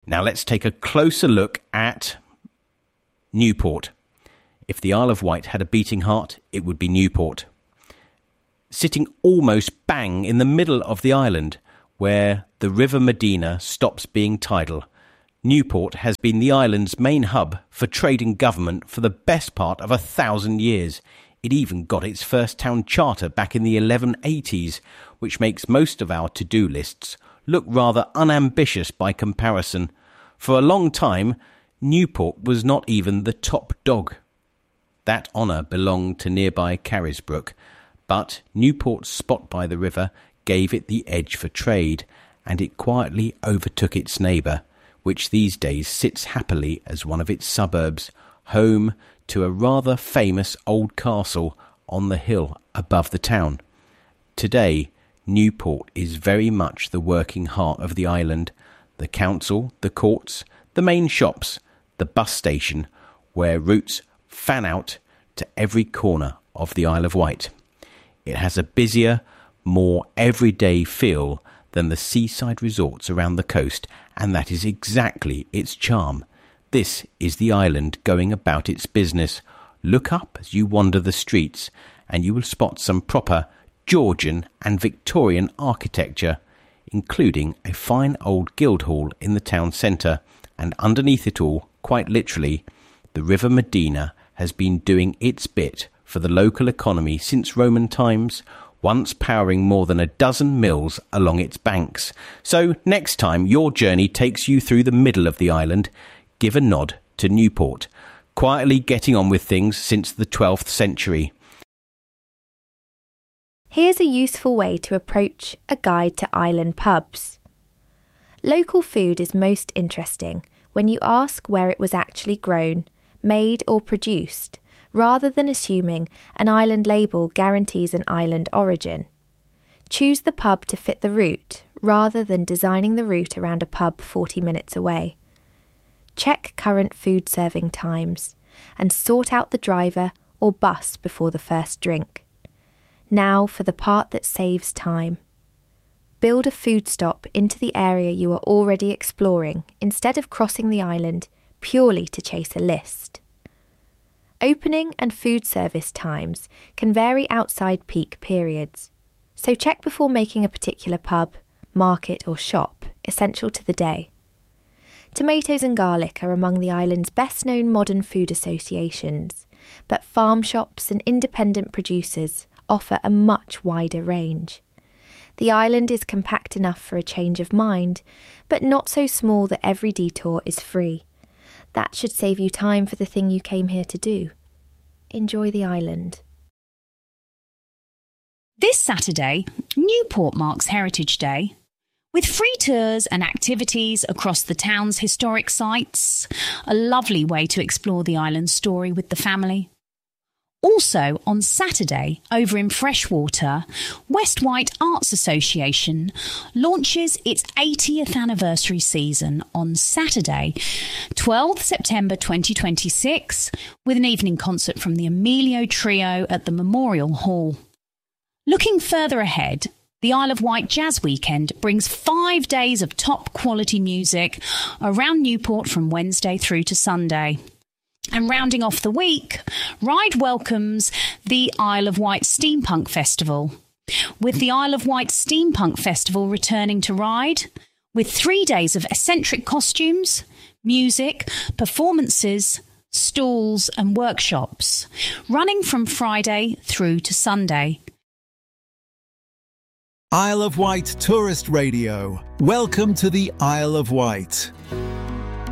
Now let's take a closer look at Newport. If the Isle of Wight had a beating heart, it would be Newport. Sitting almost bang in the middle of the island, where the River Medina stops being tidal, Newport has been the island's main hub for trade and government for the best part of 1,000 years. It even got its first town charter back in the 1180s, which makes most of our to-do lists look rather unambitious by comparison. For a long time, Newport was not even the top dog. That honour belonged to nearby Carisbrooke, but Newport's spot by the river gave it the edge for trade, and it quietly overtook its neighbour, which these days sits happily as one of its suburbs, home to a rather famous old castle on the hill above the town. Today, Newport is very much the working heart of the island, the council, the courts, the main shops, the bus station, where routes fan out to every corner of the Isle of Wight. It has a busier, more everyday feel than the seaside resorts around the coast, and that is exactly its charm. This is the island going about its business. Look up as you wander the streets, and you will spot some proper Georgian and Victorian architecture, including a fine old Guildhall in the town centre, and underneath it all, quite literally, the River Medina has been doing its bit for the local economy since Roman times, once powering more than a dozen mills along its banks. So next time your journey takes you through the middle of the island, give a nod to Newport, quietly getting on with things since the 12th century. Here's a useful way to approach a guide to island pubs. Local food is most interesting when you ask where it was actually grown, made or produced, rather than assuming an island label guarantees an island origin. Choose the pub to fit the route, rather than designing the route around a pub 40 minutes away. Check current food serving times, and sort out the driver or bus before the first drink. Now for the part that saves time. Build a food stop into the area you are already exploring instead of crossing the island purely to chase a list. Opening and food service times can vary outside peak periods, so check before making a particular pub, market or shop essential to the day. Tomatoes and garlic are among the island's best-known modern food associations, but farm shops and independent producers offer a much wider range. The island is compact enough for a change of mind, but not so small that every detour is free. That should save you time for the thing you came here to do. Enjoy the island. This Saturday, Newport marks Heritage Day, with free tours and activities across the town's historic sites. A lovely way to explore the island's story with the family. Also, on Saturday, over in Freshwater, West Wight Arts Association launches its 80th anniversary season on Saturday, 12th September 2026, with an evening concert from the Emilio Trio at the Memorial Hall. Looking further ahead, the Isle of Wight Jazz Weekend brings 5 days of top-quality music around Newport from Wednesday through to Sunday. And rounding off the week, Ryde welcomes the Isle of Wight Steampunk Festival, with the Isle of Wight Steampunk Festival returning to Ryde, with 3 days of eccentric costumes, music, performances, stalls and workshops, running from Friday through to Sunday. Isle of Wight Tourist Radio. Welcome to the Isle of Wight.